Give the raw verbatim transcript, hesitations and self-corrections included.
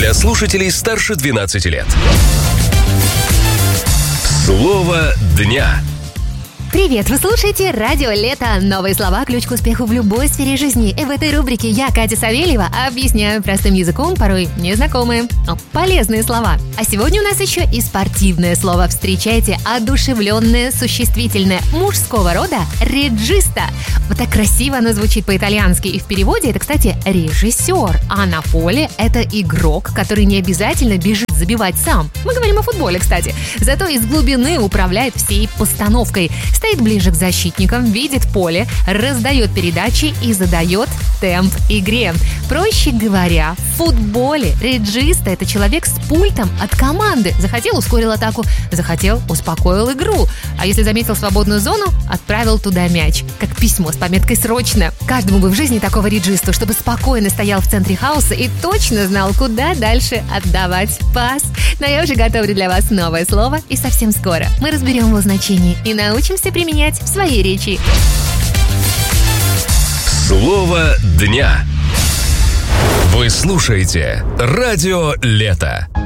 Для слушателей старше двенадцати лет. Слово дня. Привет! Вы слушаете «Радио Лето». Новые слова – ключ к успеху в любой сфере жизни. И в этой рубрике я, Катя Савельева, объясняю простым языком порой незнакомые, но полезные слова. А сегодня у нас еще и спортивное слово. Встречайте одушевленное существительное мужского рода «реджиста». Вот так красиво оно звучит по-итальянски. И в переводе это, кстати, режиссер. А на поле это игрок, который не обязательно бежит забивать сам. Мы говорим о футболе, кстати. Зато из глубины управляет всей постановкой. Стоит ближе к защитникам, видит поле, раздает передачи и задает темп игре. Проще говоря, в футболе реджиста – это человек с пультом от команды. Захотел – ускорил атаку, захотел – успокоил игру. А если заметил свободную зону – отправил туда мяч. Как письмо с пометкой «Срочно». Каждому бы в жизни такого реджисту, чтобы спокойно стоял в центре хаоса и точно знал, куда дальше отдавать пас. Но я уже готовлю для вас новое слово, и совсем скоро мы разберем его значение и научимся применять в своей речи. Слово дня. Вы слушаете «Радио Лето».